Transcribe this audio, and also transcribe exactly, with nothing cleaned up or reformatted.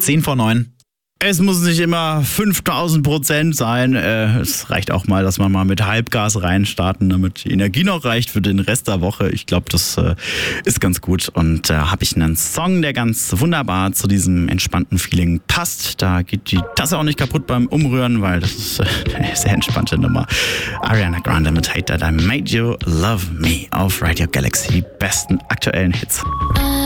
zehn vor neun. Es muss nicht immer fünftausend Prozent sein. Äh, es reicht auch mal, dass man mal mit Halbgas reinstarten, damit die Energie noch reicht für den Rest der Woche. Ich glaube, das äh, ist ganz gut. Und da äh, habe ich einen Song, der ganz wunderbar zu diesem entspannten Feeling passt. Da geht die Tasse auch nicht kaputt beim Umrühren, weil das ist äh, eine sehr entspannte Nummer. Ariana Grande mit Hater, I Made You Love Me auf Radio Galaxy. Die besten aktuellen Hits.